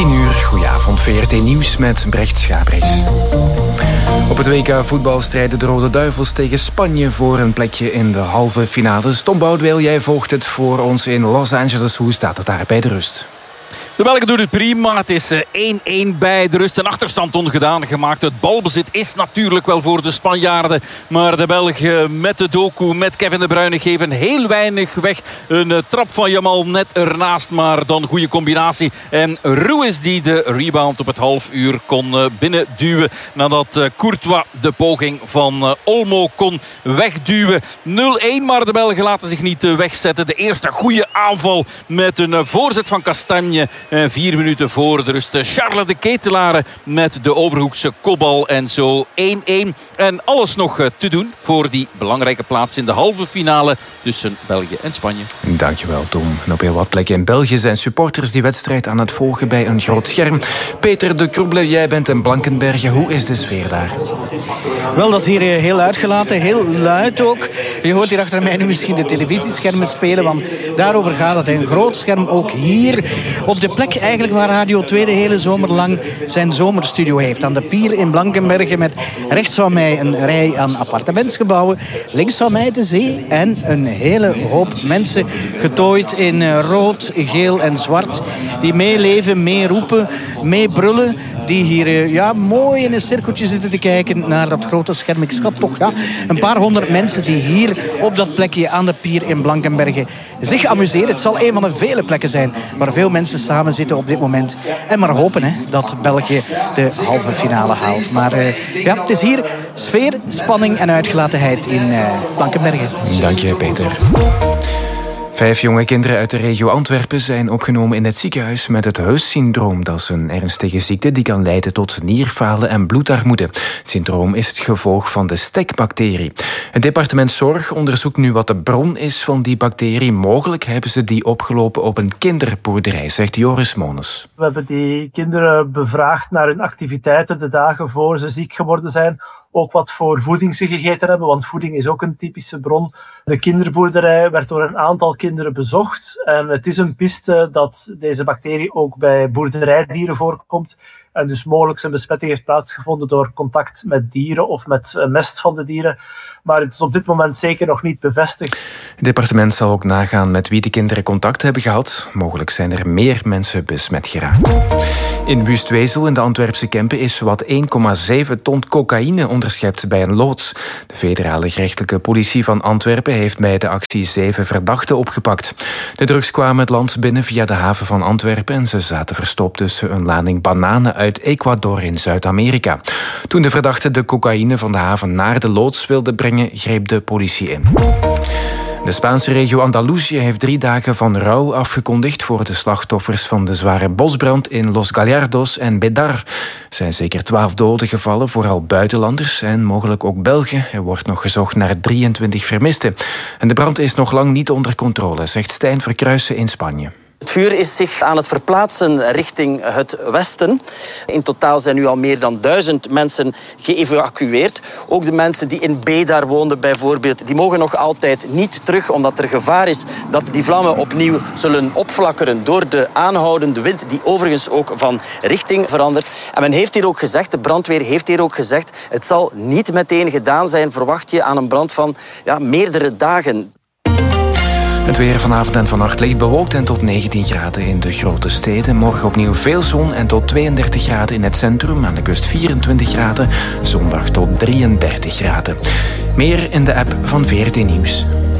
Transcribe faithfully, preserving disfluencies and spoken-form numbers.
tien uur, goedenavond, V R T Nieuws met Brecht Schabriks. Op het W K voetbal strijden de Rode Duivels tegen Spanje voor een plekje in de halve finales. Tom Boudewil, jij volgt het voor ons in Los Angeles. Hoe staat het daar bij de rust? De Belgen doen het prima. Het is één-één bij de rust. Een achterstand ongedaan gemaakt. Het balbezit is natuurlijk wel voor de Spanjaarden. Maar de Belgen met de Doku, met Kevin De Bruyne geven heel weinig weg. Een trap van Jamal net ernaast. Maar dan goede combinatie. En Ruiz die de rebound op het half uur kon binnenduwen. Nadat Courtois de poging van Olmo kon wegduwen. nul-één, maar de Belgen laten zich niet wegzetten. De eerste goede aanval met een voorzet van Castagne. Vier minuten voor de rust. Charles de Ketelaere met de overhoekse kopbal. En zo één-één. En alles nog te doen voor die belangrijke plaats in de halve finale tussen België en Spanje. Dankjewel, Tom. En op heel wat plekken in België zijn supporters die wedstrijd aan het volgen bij een groot scherm. Peter de Kroebele, jij bent in Blankenberge. Hoe is de sfeer daar? Wel, dat is hier heel uitgelaten. Heel luid ook. Je hoort hier achter mij nu misschien de televisieschermen spelen. Want daarover gaat het. Een groot scherm ook hier op de plek eigenlijk waar Radio twee de hele zomer lang zijn zomerstudio heeft. Aan de pier in Blankenberge met rechts van mij een rij aan appartementsgebouwen. Links van mij de zee en een hele hoop mensen getooid in rood, geel en zwart. Die meeleven, meeroepen, meebrullen. Die hier ja, mooi in een cirkeltje zitten te kijken naar dat grote scherm. Ik schat toch ja, een paar honderd mensen die hier op dat plekje aan de pier in Blankenberge zich amuseren. Het zal een van de vele plekken zijn waar veel mensen samen zitten op dit moment. En maar hopen hè, dat België de halve finale haalt. Maar uh, ja, het is hier sfeer, spanning en uitgelatenheid in uh, Blankenberge. Dank je, Peter. Vijf jonge kinderen uit de regio Antwerpen zijn opgenomen in het ziekenhuis met het Heus-syndroom. Dat is een ernstige ziekte die kan leiden tot nierfalen en bloedarmoede. Het syndroom is het gevolg van de stekbacterie. Het departement Zorg onderzoekt nu wat de bron is van die bacterie. Mogelijk hebben ze die opgelopen op een kinderboerderij, zegt Joris Mones. We hebben die kinderen bevraagd naar hun activiteiten de dagen voor ze ziek geworden zijn. Ook wat voor voeding ze gegeten hebben, want voeding is ook een typische bron. De kinderboerderij werd door een aantal kinderen bezocht. En het is een piste dat deze bacterie ook bij boerderijdieren voorkomt. En dus mogelijk zijn besmetting heeft plaatsgevonden door contact met dieren of met mest van de dieren. Maar het is op dit moment zeker nog niet bevestigd. Het departement zal ook nagaan met wie de kinderen contact hebben gehad. Mogelijk zijn er meer mensen besmet geraakt. In Wustwezel in de Antwerpse Kempen is zowat één komma zeven ton cocaïne onderschept bij een loods. De federale gerechtelijke politie van Antwerpen heeft bij de actie zeven verdachten opgepakt. De drugs kwamen het land binnen via de haven van Antwerpen en ze zaten verstopt tussen een lading bananen uit Ecuador in Zuid-Amerika. Toen de verdachten de cocaïne van de haven naar de loods wilden brengen, greep de politie in. De Spaanse regio Andalusië heeft drie dagen van rouw afgekondigd voor de slachtoffers van de zware bosbrand in Los Gallardos en Bédar. Er zijn zeker twaalf doden gevallen, vooral buitenlanders en mogelijk ook Belgen. Er wordt nog gezocht naar drieëntwintig vermisten. En de brand is nog lang niet onder controle, zegt Stijn Verkruijsen in Spanje. Het vuur is zich aan het verplaatsen richting het westen. In totaal zijn nu al meer dan duizend mensen geëvacueerd. Ook de mensen die in Bédar woonden bijvoorbeeld, die mogen nog altijd niet terug, omdat er gevaar is dat die vlammen opnieuw zullen opflakkeren door de aanhoudende wind, die overigens ook van richting verandert. En men heeft hier ook gezegd, de brandweer heeft hier ook gezegd, het zal niet meteen gedaan zijn, verwacht je aan een brand van ja, meerdere dagen. Het weer vanavond en vannacht licht bewolkt en tot negentien graden in de grote steden. Morgen opnieuw veel zon en tot tweeëndertig graden in het centrum. Aan de kust vierentwintig graden. Zondag tot drieëndertig graden. Meer in de app van V R T Nieuws.